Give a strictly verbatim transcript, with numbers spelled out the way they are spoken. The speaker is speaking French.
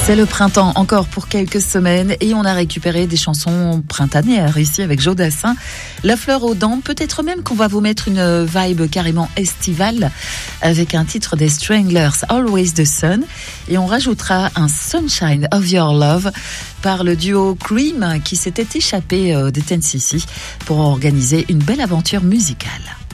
C'est le printemps encore pour quelques semaines et on a récupéré des chansons printanières ici avec Joe Dassin. La fleur aux dents, peut-être même qu'on va vous mettre une vibe carrément estivale avec un titre des Stranglers, Always the Sun, et on rajoutera un Sunshine of Your Love par le duo Cream qui s'était échappé de Tennessee pour organiser une belle aventure musicale.